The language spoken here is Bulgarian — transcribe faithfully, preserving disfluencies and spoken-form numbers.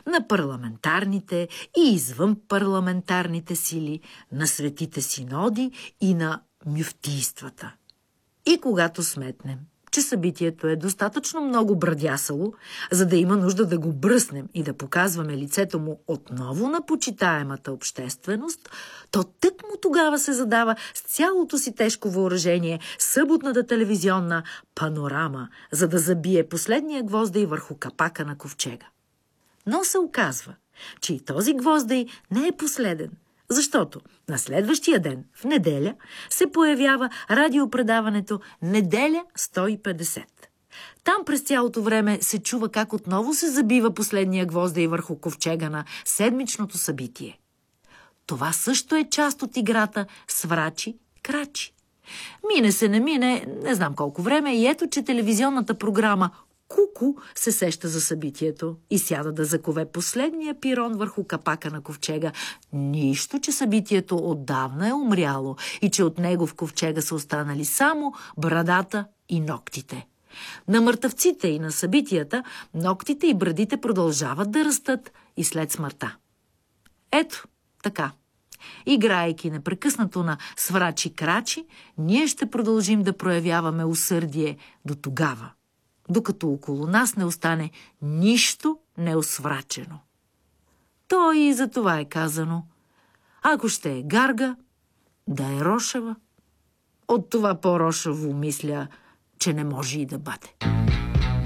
на парламентарните и извън парламентарните сили, на светите синоди и на мюфтийствата. И когато сметнем, че събитието е достатъчно много брадясало, за да има нужда да го бръснем и да показваме лицето му отново на почитаемата общественост, то тъкмо тогава се задава с цялото си тежко въоръжение съботната телевизионна панорама, за да забие последния гвоздей върху капака на ковчега. Но се оказва, че и този гвоздей не е последен, защото на следващия ден, в неделя, се появява радиопредаването «Неделя сто и петдесет». Там през цялото време се чува как отново се забива последния гвоздей върху ковчега на седмичното събитие. Това също е част от играта сврачи-крачи. Мине се не мине, не знам колко време, и ето, че телевизионната програма Куку се сеща за събитието и сяда да закове последния пирон върху капака на ковчега. Нищо, че събитието отдавна е умряло и че от него в ковчега са останали само брадата и ноктите. На мъртъвците и на събитията ноктите и брадите продължават да растат и след смъртта. Ето, така. Играйки непрекъснато на сврачи-крачи, ние ще продължим да проявяваме усърдие до тогава, докато около нас не остане нищо неосврачено. То и за това е казано: ако ще е гарга, да е рошава. От това по-рошаво мисля, че не може и да бъде.